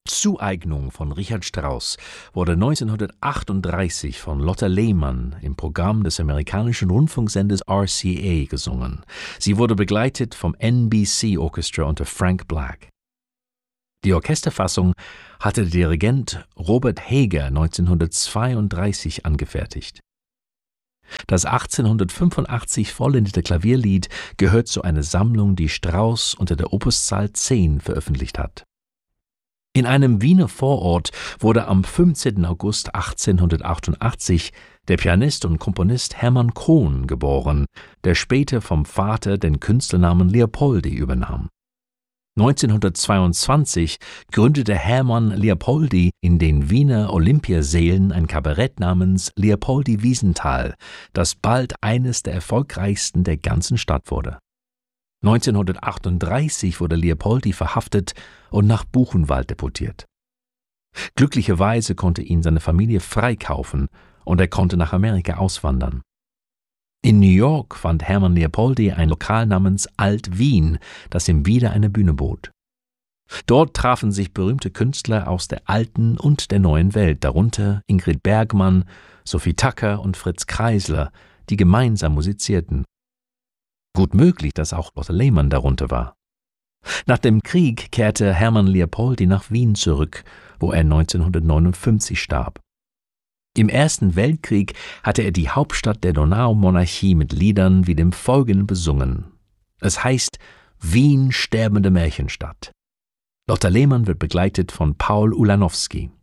Zueignung von Richard Strauss wurde 1938 von Lotte Lehmann im Programm des amerikanischen Rundfunksenders RCA gesungen. Sie wurde begleitet vom NBC Orchestra unter Frank Black. Die Orchesterfassung hatte der Dirigent Robert Hager 1932 angefertigt. Das 1885 vollendete Klavierlied gehört zu einer Sammlung, die Strauss unter der Opuszahl 10 veröffentlicht hat. In einem Wiener Vorort wurde am 15. August 1888 der Pianist und Komponist Hermann Cohn geboren, der später vom Vater den Künstlernamen Leopoldi übernahm. 1922 gründete Hermann Leopoldi in den Wiener Olympiasälen ein Kabarett namens Leopoldi Wiesenthal, das bald eines der erfolgreichsten der ganzen Stadt wurde. 1938 wurde Leopoldi verhaftet und nach Buchenwald deportiert. Glücklicherweise konnte ihn seine Familie freikaufen und er konnte nach Amerika auswandern. In New York fand Hermann Leopoldi ein Lokal namens Alt-Wien, das ihm wieder eine Bühne bot. Dort trafen sich berühmte Künstler aus der alten und der neuen Welt, darunter Ingrid Bergman, Sophie Tucker und Fritz Kreisler, die gemeinsam musizierten. Gut möglich, dass auch Lotte Lehmann darunter war. Nach dem Krieg kehrte Hermann Leopoldi nach Wien zurück, wo er 1959 starb. Im Ersten Weltkrieg hatte er die Hauptstadt der Donaumonarchie mit Liedern wie dem folgenden besungen. Es heißt Wien, sterbende Märchenstadt. Lotte Lehmann wird begleitet von Paul Ulanowski.